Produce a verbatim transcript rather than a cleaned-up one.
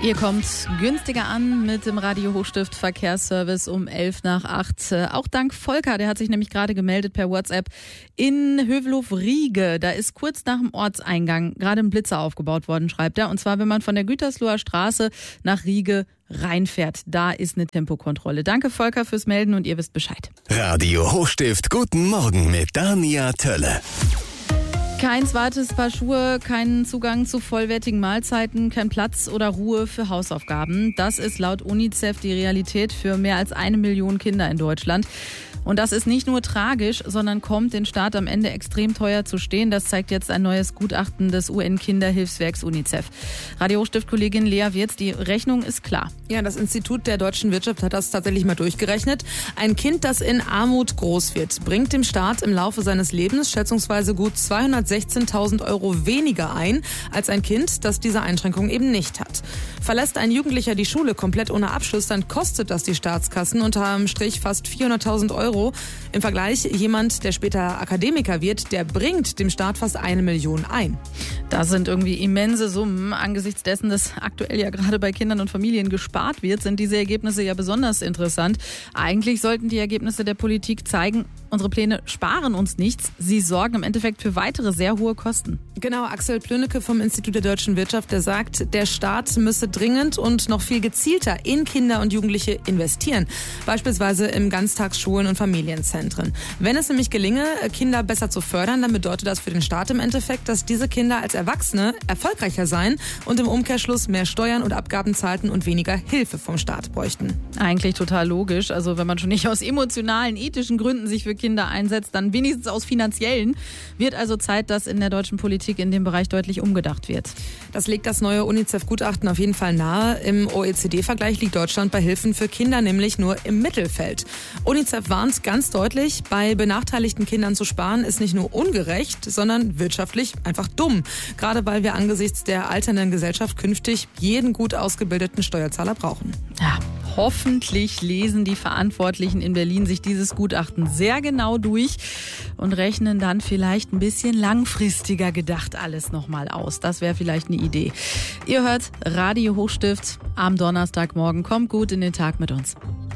Ihr kommt günstiger an mit dem Radio Hochstift Verkehrsservice um elf nach acht. Auch dank Volker, der hat sich nämlich gerade gemeldet per WhatsApp. In Hövelhof-Riege, da ist kurz nach dem Ortseingang gerade ein Blitzer aufgebaut worden, schreibt er. Und zwar, wenn man von der Gütersloher Straße nach Riege reinfährt. Da ist eine Tempokontrolle. Danke Volker fürs Melden und ihr wisst Bescheid. Radio Hochstift, guten Morgen mit Dania Tölle. Kein zweites Paar Schuhe, keinen Zugang zu vollwertigen Mahlzeiten, kein Platz oder Ruhe für Hausaufgaben. Das ist laut UNICEF die Realität für mehr als eine Million Kinder in Deutschland. Und das ist nicht nur tragisch, sondern kommt den Staat am Ende extrem teuer zu stehen. Das zeigt jetzt ein neues Gutachten des U N-Kinderhilfswerks UNICEF. Radio Hochstift-Kollegin Lea Wirz, die Rechnung ist klar. Ja, das Institut der deutschen Wirtschaft hat das tatsächlich mal durchgerechnet. Ein Kind, das in Armut groß wird, bringt dem Staat im Laufe seines Lebens schätzungsweise gut zweihundertsechzehntausend Euro weniger ein, als ein Kind, das diese Einschränkung eben nicht hat. Verlässt ein Jugendlicher die Schule komplett ohne Abschluss, dann kostet das die Staatskassen unterm Strich fast vierhunderttausend Euro. Im Vergleich, jemand, der später Akademiker wird, der bringt dem Staat fast eine Million ein. Das sind irgendwie immense Summen. Angesichts dessen, dass aktuell ja gerade bei Kindern und Familien gespart wird, sind diese Ergebnisse ja besonders interessant. Eigentlich sollten die Ergebnisse der Politik zeigen, unsere Pläne sparen uns nichts. Sie sorgen im Endeffekt für weitere sehr hohe Kosten. Genau, Axel Plönecke vom Institut der deutschen Wirtschaft, der sagt, der Staat müsse dringend und noch viel gezielter in Kinder und Jugendliche investieren. Beispielsweise im Ganztagsschulen und Familienzentren. Wenn es nämlich gelinge, Kinder besser zu fördern, dann bedeutet das für den Staat im Endeffekt, dass diese Kinder als Erwachsene erfolgreicher seien und im Umkehrschluss mehr Steuern und Abgaben zahlten und weniger Hilfe vom Staat bräuchten. Eigentlich total logisch. Also wenn man schon nicht aus emotionalen, ethischen Gründen sich für Kinder einsetzt, dann wenigstens aus finanziellen. Wird also Zeit, dass in der deutschen Politik in dem Bereich deutlich umgedacht wird. Das legt das neue UNICEF-Gutachten auf jeden Fall nahe. Im O E C D-Vergleich liegt Deutschland bei Hilfen für Kinder nämlich nur im Mittelfeld. UNICEF warnt ganz deutlich, bei benachteiligten Kindern zu sparen ist nicht nur ungerecht, sondern wirtschaftlich einfach dumm. Gerade weil wir angesichts der alternden Gesellschaft künftig jeden gut ausgebildeten Steuerzahler brauchen. Ja, hoffentlich lesen die Verantwortlichen in Berlin sich dieses Gutachten sehr genau durch und rechnen dann vielleicht ein bisschen langfristiger gedacht alles nochmal aus. Das wäre vielleicht eine Idee. Ihr hört Radio Hochstift am Donnerstagmorgen. Kommt gut in den Tag mit uns.